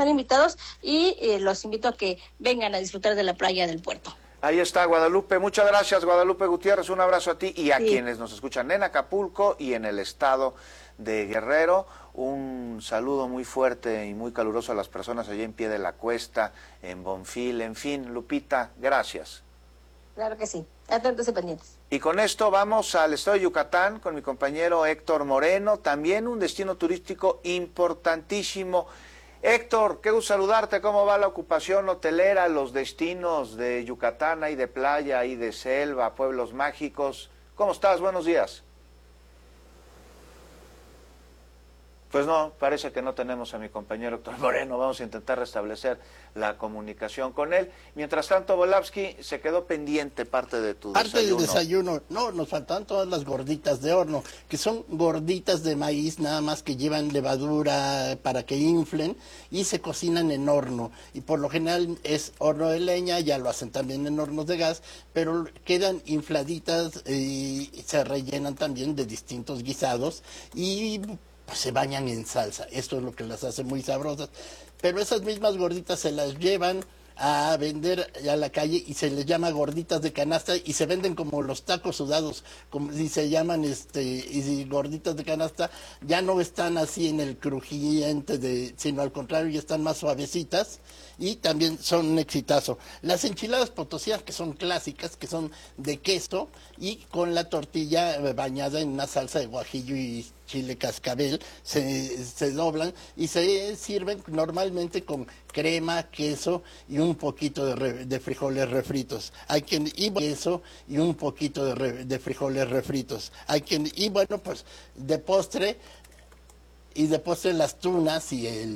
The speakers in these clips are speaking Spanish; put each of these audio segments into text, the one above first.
están invitados y los invito a que vengan a disfrutar de la playa del puerto. Ahí está, Guadalupe. Muchas gracias, Guadalupe Gutiérrez. Un abrazo a ti y a quienes nos escuchan en Acapulco y en el estado de Guerrero. Un saludo muy fuerte y muy caluroso a las personas allá en Pie de la Cuesta, en Bonfil, en fin. Lupita, gracias. Claro que sí. Atentos y pendientes. Y con esto vamos al estado de Yucatán con mi compañero Héctor Moreno, también un destino turístico importantísimo. Héctor, qué gusto saludarte. ¿Cómo va la ocupación hotelera, los destinos de Yucatán, ahí de playa, ahí de selva, pueblos mágicos? ¿Cómo estás? Buenos días. Pues no, parece que no tenemos a mi compañero Héctor Moreno. Vamos a intentar restablecer la comunicación con él. Mientras tanto, Volavsky, se quedó pendiente parte de tu desayuno. Parte del desayuno. No, nos faltan todas las gorditas de horno, que son gorditas de maíz, nada más que llevan levadura para que inflen y se cocinan en horno. Y por lo general es horno de leña, ya lo hacen también en hornos de gas, pero quedan infladitas y se rellenan también de distintos guisados y pues se bañan en salsa. Esto es lo que las hace muy sabrosas. Pero esas mismas gorditas se las llevan a vender a la calle y se les llama gorditas de canasta y se venden como los tacos sudados, como si se llaman y gorditas de canasta. Ya no están así en el crujiente sino al contrario, ya están más suavecitas y también son un exitazo. Las enchiladas potosinas, que son clásicas, que son de queso y con la tortilla bañada en una salsa de guajillo y chile cascabel, se doblan y se sirven normalmente con crema, queso y un poquito de frijoles refritos. Queso y un poquito de frijoles refritos. Y bueno, pues de postre las tunas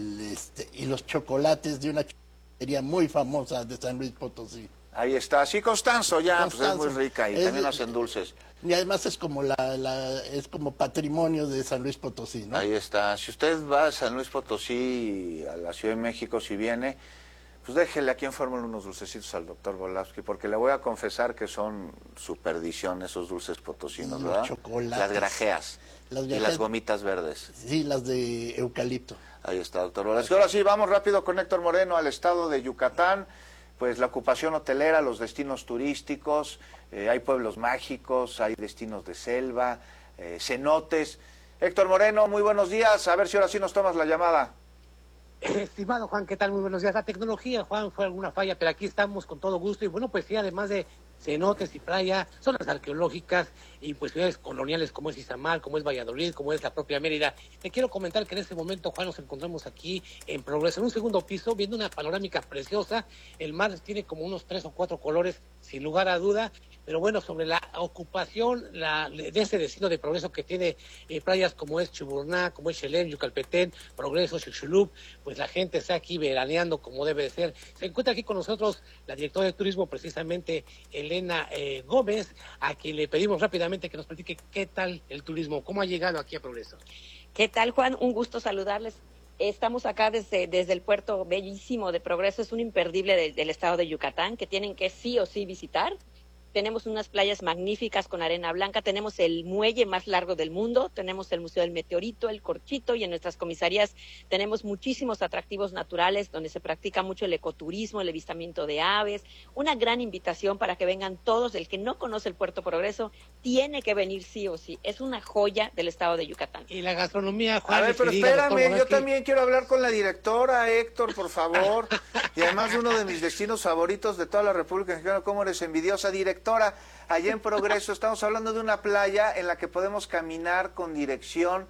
y los chocolates de una chocolate muy famosa de San Luis Potosí. Ahí está, sí, Constanzo, ya, Constanzo, pues es muy rica y también hacen dulces. Y además es como es como patrimonio de San Luis Potosí, ¿no? Ahí está. Si usted va a San Luis Potosí, a la Ciudad de México, si viene, pues déjele aquí en Fórmula unos dulcecitos al doctor Volavsky, porque le voy a confesar que son su perdición esos dulces potosinos, ¿verdad? Chocolates. Las grajeas. Y las gomitas verdes. Sí, las de eucalipto. Ahí está, doctor Volavsky. Ahora sí, vamos rápido con Héctor Moreno al estado de Yucatán. Pues la ocupación hotelera, los destinos turísticos, hay pueblos mágicos, hay destinos de selva, cenotes. Héctor Moreno, muy buenos días, a ver si ahora sí nos tomas la llamada. Estimado Juan, ¿qué tal? Muy buenos días. La tecnología, Juan, fue alguna falla, pero aquí estamos con todo gusto. Y bueno, pues sí, además de cenotes y playa, zonas arqueológicas y pues ciudades coloniales como es Izamal, como es Valladolid, como es la propia Mérida. Te quiero comentar que en este momento, Juan, nos encontramos aquí en Progreso, en un segundo piso, viendo una panorámica preciosa. El mar tiene como unos 3 o 4 colores, sin lugar a duda. Pero bueno, sobre la ocupación de este destino de Progreso que tiene playas como es Chuburná, como es Chelem, Yucalpetén, Progreso, Xixulub, pues la gente está aquí veraneando como debe de ser. Se encuentra aquí con nosotros la directora de turismo, precisamente Elena Gómez, a quien le pedimos rápidamente que nos platique qué tal el turismo, cómo ha llegado aquí a Progreso. ¿Qué tal, Juan? Un gusto saludarles. Estamos acá desde el puerto bellísimo de Progreso, es un imperdible del estado de Yucatán que tienen que sí o sí visitar. Tenemos unas playas magníficas con arena blanca, tenemos el muelle más largo del mundo, tenemos el Museo del Meteorito, el Corchito, y en nuestras comisarías tenemos muchísimos atractivos naturales donde se practica mucho el ecoturismo, el avistamiento de aves. Una gran invitación para que vengan todos. El que no conoce el Puerto Progreso tiene que venir sí o sí. Es una joya del estado de Yucatán. Y la gastronomía, Juan. A ver, pero espérame, yo también quiero hablar con la directora, Héctor, por favor. Y además uno de mis destinos favoritos de toda la República Mexicana. ¿Cómo eres envidiosa, directora? Allá en Progreso estamos hablando de una playa en la que podemos caminar con dirección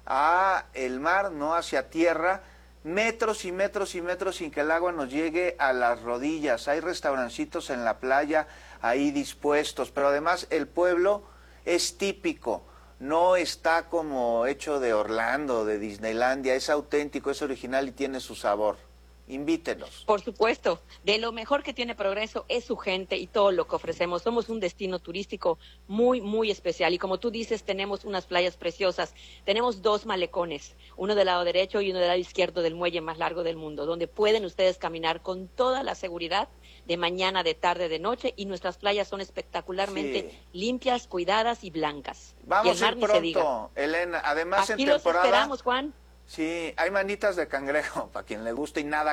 a el mar, no hacia tierra, metros y metros y metros sin que el agua nos llegue a las rodillas. Hay restaurancitos en la playa ahí dispuestos, pero además el pueblo es típico, no está como hecho de Orlando, de Disneylandia, es auténtico, es original y tiene su sabor. Invítenos. Por supuesto, de lo mejor que tiene Progreso es su gente y todo lo que ofrecemos. Somos un destino turístico muy, muy especial y como tú dices, tenemos unas playas preciosas. Tenemos 2 malecones, uno del lado derecho y uno del lado izquierdo del muelle más largo del mundo, donde pueden ustedes caminar con toda la seguridad de mañana, de tarde, de noche, y nuestras playas son espectacularmente limpias, cuidadas y blancas. Vamos a ir pronto, Elena. Además, aquí en temporada... los esperamos, Juan. Sí, hay manitas de cangrejo, para quien le guste, y nada